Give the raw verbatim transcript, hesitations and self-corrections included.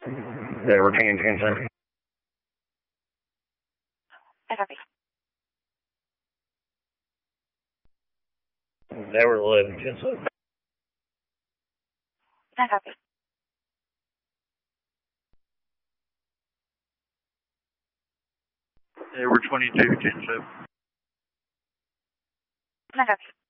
They were ten, ten, seven. I copy. They were eleven, ten, seven. I copy. They were twenty-two, ten, seven. I copy.